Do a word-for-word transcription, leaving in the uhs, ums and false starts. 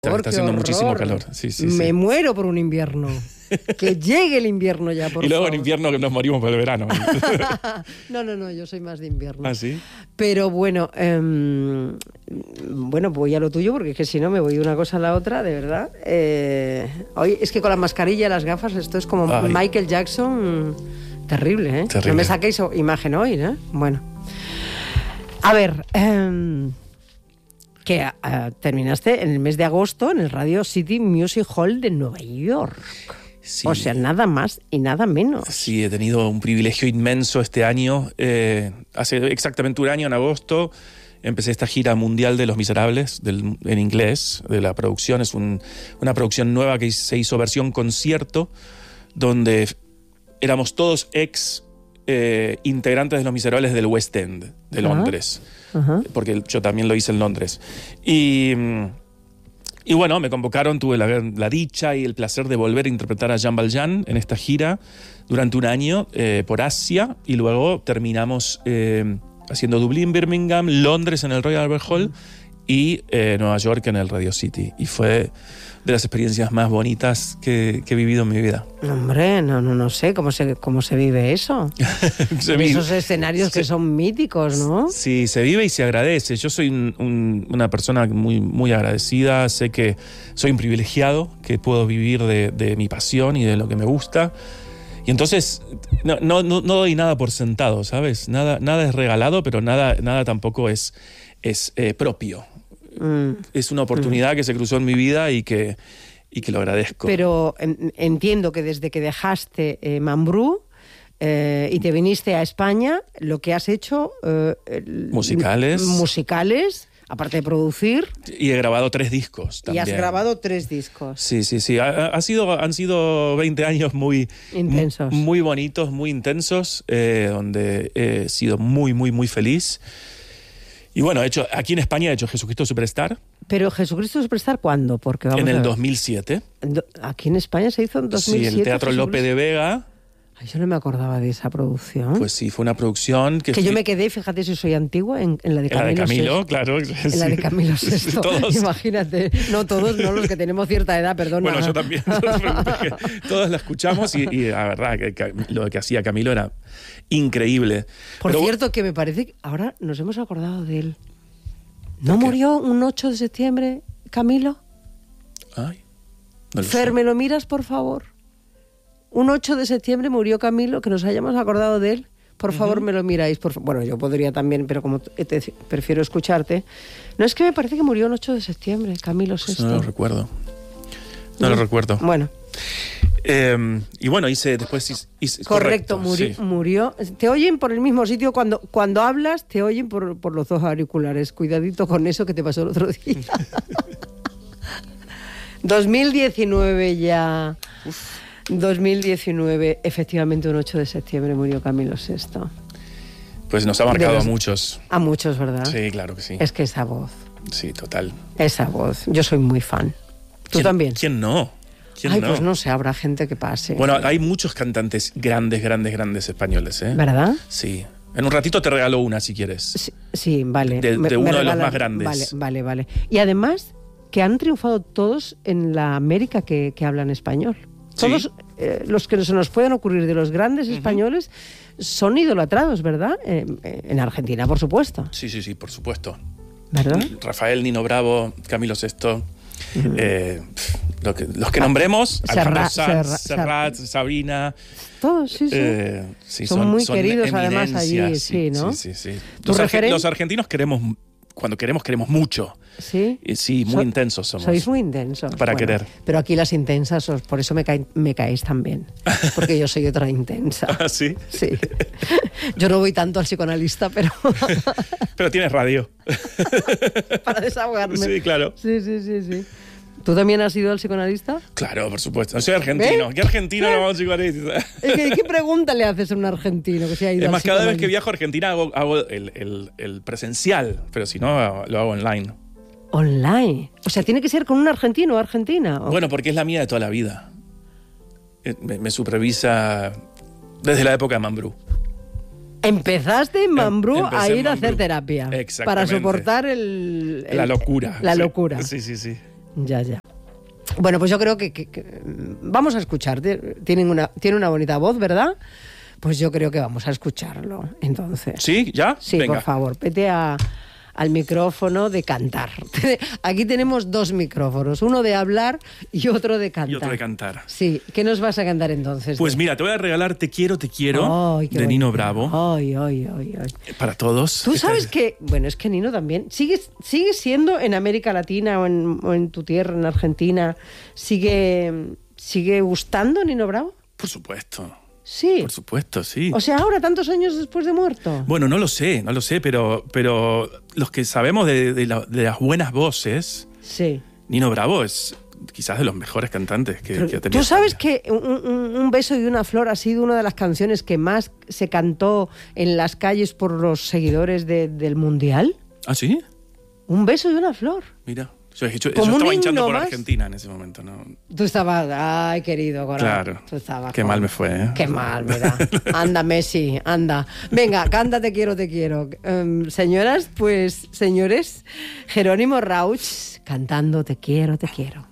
Está Qué haciendo horror. muchísimo calor. Sí, sí, Me sí. muero por un invierno. Que llegue el invierno ya, por Y luego favor. en invierno que nos morimos por el verano. No, no, no, yo soy más de invierno. ¿Ah, sí? Pero bueno, eh, bueno, voy a lo tuyo, porque es que si no me voy de una cosa a la otra, de verdad. Eh, oye, es que con la mascarilla y las gafas esto es como Ay. Michael Jackson, terrible, ¿eh? Terrible. No me saquéis imagen hoy, ¿eh? Bueno. A ver, eh, que uh, terminaste en el mes de agosto en el Radio City Music Hall de Nueva York. Sí. O sea, nada más y nada menos. Sí, he tenido un privilegio inmenso este año. Eh, hace exactamente un año, en agosto, empecé esta gira mundial de Los Miserables, del, en inglés, de la producción. Es un, una producción nueva que se hizo versión concierto, donde éramos todos ex eh, integrantes de Los Miserables del West End, de Londres. Ajá. Porque yo también lo hice en Londres. Y... Y bueno, me convocaron, tuve la, la dicha y el placer de volver a interpretar a Jean Valjean en esta gira durante un año eh, por Asia, y luego terminamos eh, haciendo Dublín, Birmingham, Londres en el Royal Albert Hall y eh, Nueva York en el Radio City. Y fue de las experiencias más bonitas que, que he vivido en mi vida. Hombre, no, no, no sé cómo se, cómo se vive eso. Se vive. Esos escenarios Se- que son míticos, ¿no? Sí, se vive y se agradece. Yo soy un- un- una persona muy, muy agradecida. Sé que soy un privilegiado, que puedo vivir de, de mi pasión y de lo que me gusta. Y entonces no, no, no, no doy nada por sentado, ¿sabes? Nada, nada es regalado, pero nada, nada tampoco es, es eh, propio. Mm. Es una oportunidad que se cruzó en mi vida y que, y que lo agradezco. Pero en- entiendo que desde que dejaste eh, Mambrú eh, y te viniste a España, lo que has hecho... eh, el- Musicales. Musicales, aparte de producir, Y he grabado tres discos también. y has grabado tres discos. Sí, sí, sí. Ha, ha sido, han sido veinte años muy... Intensos. Muy bonitos, muy intensos, eh, donde he sido muy, muy, muy feliz. Y bueno, he hecho, aquí en España he hecho Jesucristo Superstar Pero Jesucristo Superstar, ¿cuándo? Porque vamos en a el ver. dos mil siete. Do- Aquí en España se hizo en dos mil siete. Sí, el Teatro Jesucristo. Lope de Vega. Ay, yo no me acordaba de esa producción. Pues sí, fue una producción que... que yo fui- me quedé, fíjate si soy antigua, en, en la de en la Camilo. de Camilo, Sesto. claro. En la de Camilo Sesto. Todos. Imagínate. No todos, no los que tenemos cierta edad, perdona. Bueno, yo también. No te preocupes, que todos la escuchamos y, y la verdad que, que lo que hacía Camilo era increíble. Por Pero- cierto, que me parece que ahora nos hemos acordado de él. ¿No ¿Por qué? murió un ocho de septiembre, Camilo? Ay, no lo Fer, sé. ¿me lo miras, por favor? Un ocho de septiembre murió Camilo, que nos hayamos acordado de él. Por favor, me lo miráis. Por fa- bueno, yo podría también, pero como te- te- prefiero escucharte. No, es que me parece que murió un ocho de septiembre, Camilo Pues Sesto. no lo recuerdo. No lo recuerdo. Bueno, Eh, y bueno, hice después... hice- hice- correcto, muri- sí. murió. Te oyen por el mismo sitio. Cuando, cuando hablas, te oyen por, por los dos auriculares. Cuidadito con eso que te pasó el otro día. dos mil diecinueve ya. dos mil diecinueve, efectivamente, un ocho de septiembre murió Camilo Sesto. Pues nos ha marcado De los- a muchos. A muchos, ¿verdad? Sí, claro que sí. Es que esa voz, Sí, total. esa voz. Yo soy muy fan. ¿Tú ¿Quién- también? ¿Quién no? ¿Quién Ay, no? pues no sé, habrá gente que pase. Bueno, hay muchos cantantes grandes, grandes, grandes españoles, ¿eh? ¿Verdad? Sí. En un ratito te regalo una si quieres. Sí, sí, vale. De- Me- de me uno de los regalas- más grandes. Vale, vale, vale. Y además, que han triunfado todos en la América que, que hablan español. Sí. Todos eh, los que se nos pueden ocurrir de los grandes españoles son idolatrados, ¿verdad? Eh, eh, en Argentina, por supuesto. Sí, sí, sí, por supuesto. ¿Verdad? Rafael, Nino Bravo, Camilo Sesto. eh, pf, lo que- los que nombremos, Serra- Alejandro Sanz, Serra- Serrat, Sabrina. Todos, sí, sí. eh, sí, Son muy queridos, además, allí, eminencias, sí, ¿no? Sí, sí, sí. ¿Tu Los, arge- referen- los argentinos queremos, cuando queremos, queremos mucho. Sí. Y sí, muy So- intensos somos. Sois muy intensos. Para querer. Pero aquí las intensas, os- por eso me, caen- me caéis tan bien. Porque yo soy otra intensa. ¿Ah, sí? Sí. Yo no voy tanto al psicoanalista, pero Pero tienes radio. para desahogarme. Sí, claro. Sí, sí, sí, sí. ¿Tú también has ido al psicoanalista? Claro, por supuesto. Soy argentino. ¿Ves? ¿Qué argentino no va a un psicoanalista? Es que, ¿qué pregunta le haces a un argentino que se ha ido Es al más, cada vez que psicoanalista? viajo a Argentina hago, hago el, el- el presencial, pero si no, lo hago online. Online. O sea, tiene que ser con un argentino o argentina. ¿o? Bueno, porque es la mía de toda la vida. Eh, Me, me supervisa desde la época de Mambrú. Empezaste en Mambrú Em- empecé a en ir a hacer Mambrú. terapia. Exactamente. Para soportar el, el- La locura. La sí. locura. Sí, sí, sí. Ya, ya. Bueno, pues yo creo que, que, que vamos a escucharte. Tienen una, tiene una bonita voz, ¿verdad? Pues yo creo que vamos a escucharlo, entonces. ¿Sí? ¿Ya? Sí, Venga. por favor, vete a, al micrófono de cantar. Aquí tenemos dos micrófonos, uno de hablar y otro de cantar. Y otro de cantar. Sí, ¿qué nos vas a cantar entonces? Pues mira, te voy a regalar Te quiero, te quiero, Ay, qué de Nino bonito. Bravo. Ay, ay, ay, ay. Para todos. Tú Esta sabes es- que, bueno, es que Nino también, sigue, sigue siendo en América Latina o en, o en tu tierra, en Argentina, sigue, sigue gustando Nino Bravo. Por supuesto. Sí. Por supuesto, sí. O sea, ahora, tantos años después de muerto. Bueno, no lo sé, no lo sé, pero, pero los que sabemos de, de la- de las buenas voces, Sí. Nino Bravo es quizás de los mejores cantantes que, Pero que ha tenido. ¿tú sabes España. que un, un- un beso y una flor ha sido una de las canciones que más se cantó en las calles por los seguidores de- del Mundial? ¿Ah, sí? Un beso y una flor. Mira. Yo, yo- yo Como un estaba hinchando himno por más. Argentina en ese momento, ¿no? Tú estabas, ay, querido corazón. Claro. Tú estabas Qué con- mal me fue, ¿eh? Qué mal, mira. Anda, Messi, anda. Venga, canta Te quiero, te quiero. Em, señoras, pues, señores, Jerónimo Rauch cantando Te quiero, te quiero.